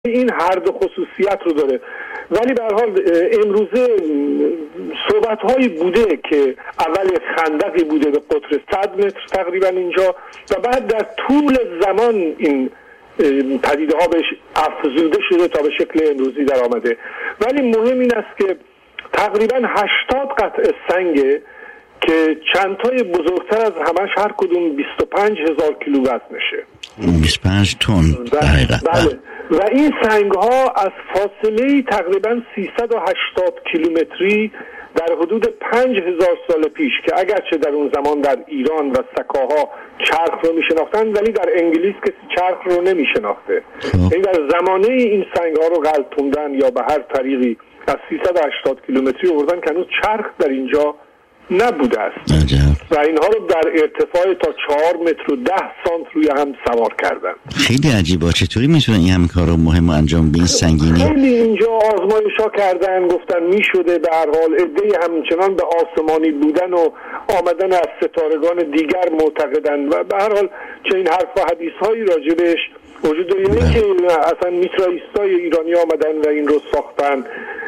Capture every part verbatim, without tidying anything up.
این هر دو خصوصیت رو داره. ولی به هر حال امروزه صحبت‌هایی بوده که اول خندقی بوده به قطر صد متر تقریبا اینجا و بعد در طول زمان این پدیده ها بهش افزوده شده تا به شکل امروزی در آمده. ولی مهم این است که تقریبا هشتاد قطعه سنگه که چندتای بزرگتر از همش هر کدوم بیست و پنج هزار کیلو وزنشه، بیست و پنج تن. بله. و این سنگ ها از فاصله تقریبا سیصد و هشتاد کیلومتری در حدود پنج هزار سال پیش که اگرچه در اون زمان در ایران و سکاها چرخ رو میشناختن ولی در انگلیس کسی چرخ رو نمیشناخته. یعنی در زمانه این سنگ ها رو غلطوندن یا به هر طریقی از سیصد و هشتاد کیلومتری آوردن که هنوز چرخ در اینجا نبوده است و اینها رو در ارتفاع تا چهار متر و ده سانت روی هم سوار کردن. خیلی عجیبه. چطوری میتونن این همه کار رو مهم و انجام به این سنگینی؟ خیلی اینجا آزمایش ها کردن، گفتن میشده. به هر حال عده‌ای همچنان به آسمانی بودن و آمدن از ستارگان دیگر معتقدن و به هر حال چه این حرف و حدیث هایی راجبش وجود داره. اینه که اصلا میترائیستای ایرانی آمدن و این رو ساختن.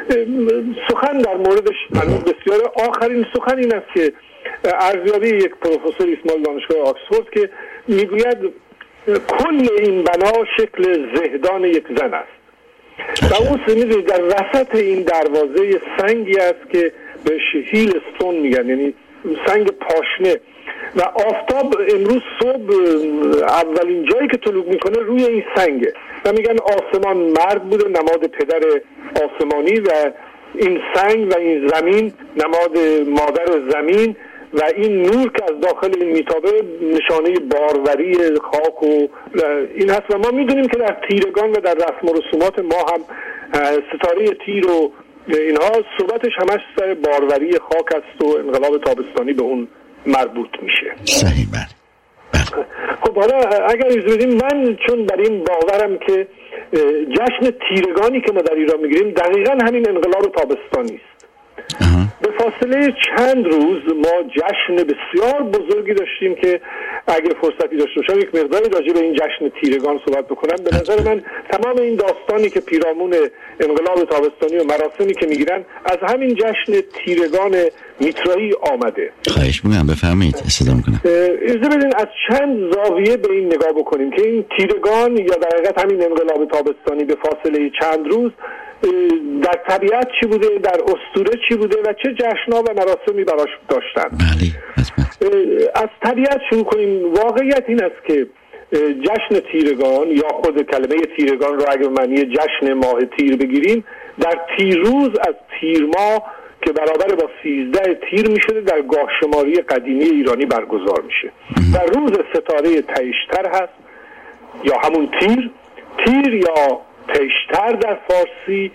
سخن در موردش بسیار. آخرین سخن این است که ارزیابی یک پروفسور اسماعیل دانشگاه آکسفورد که میگوید کل این بنا شکل زهدان یک زن است و اون میدونید در وسط این دروازه سنگی است که بهش هیل استون میگن، یعنی سنگ پاشنه و آفتاب امروز صبح اولین جایی که طلوع میکنه روی این سنگه و میگن آسمان مرد بوده، نماد پدر آسمانی، و این سنگ و این زمین نماد مادر زمین و این نور که از داخل این میتابه نشانه باروری خاک و این هست. و ما میدونیم که در تیرگان و در رسم و رسومات ما هم ستاره تیر و اینها صحبتش همش سر باروری خاک است و انقلاب تابستانی به اون مربوط میشه. صحیح. بله. خب حالا اگر اجازه بدیم من چون در این باورم که جشن تیرگانی که ما در ایران میگیریم دقیقاً همین انقلاب تابستانی است. به فاصله چند روز ما جشن بسیار بزرگی داشتیم که اگه فرصتی داشته باشم یک مقداری راجع به این جشن تیرگان صحبت بکنم. به نظر من تمام این داستانی که پیرامون انقلاب تابستانی و مراسمی که میگیرن از همین جشن تیرگان میترایی آمده. خواهش می‌کنم بفرمایید. استفاده می‌کنم. اجازه بدین از چند زاویه به این نگاه بکنیم که این تیرگان یا در حقیقت همین انقلاب تابستانی به فاصله چند روز در طبیعت چی بوده، در اسطوره چی بوده و چه جشن‌ها و مراسمی براش داشتن. بله. از طبیعت شروع کنیم. واقعیت این است که جشن تیرگان یا خود کلمه تیرگان رو اگر معنی جشن ماه تیر بگیریم، در تیروز از تیر ماه که برابر با سیزده تیر میشه در گاه شماری قدیمی ایرانی برگزار میشه. در روز ستاره تیشتر هست یا همون تیر تیر یا تیشتر در فارسی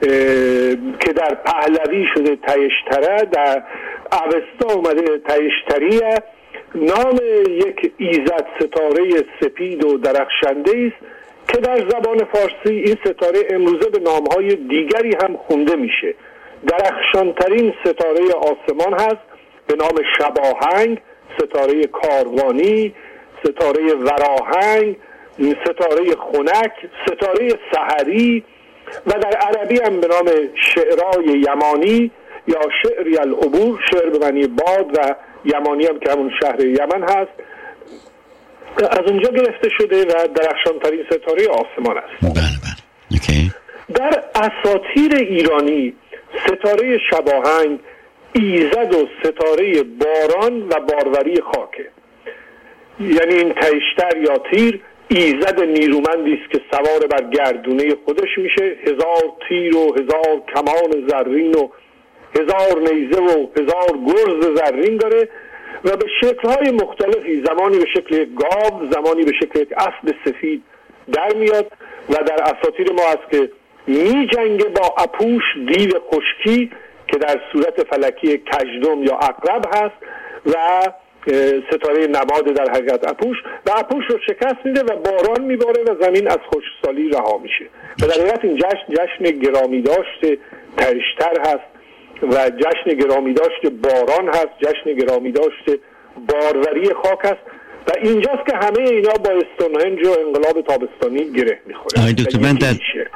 که در پهلوی شده تیشتره، در اوستا اومده تیشتریه. نام یک ایزد ستاره سپید و درخشنده است که در زبان فارسی این ستاره امروزه به نامهای دیگری هم خونده میشه. درخشانترین ستاره آسمان هست به نام شباهنگ، ستاره کاروانی، ستاره وراهنگ، ستاره خنک، ستاره سحری و در عربی هم به نام شعرای یمانی یا شعری العبور، شعر به معنی باد و یمانی هم که همون شهر یمن هست، از اونجا گرفته شده و درخشانترین ستاره آسمان است. بله بله. اوکی. در اساطیر ایرانی ستاره شباهنگ ایزد و ستاره باران و باروری خاکه. یعنی این تیشتر یا تیر ایزد نیرومندی است که سوار بر گردونه خودش میشه، هزار تیر و هزار کمان زرین و هزار نیزه و هزار گرز زرین داره و به شکل‌های مختلفی، زمانی به شکل گاو، زمانی به شکل اسب سفید در میاد و در اساطیر ما است که می جنگه با اپوش دیو خشکی که در صورت فلکی کژدم یا عقرب هست و ستاره نماد در حقیقت اپوش و اپوش رو شکست میده و باران میباره و زمین از خشکسالی رها میشه و در حقیقت این جشن جشن گرامی داشته تیشتر هست و جشن گرامی داشته باران هست، جشن گرامی داشته باروری خاک هست و اینجاست که همه اینا با استونهنج و انقلاب تابستانی گره میخوره. آقای دکتر من در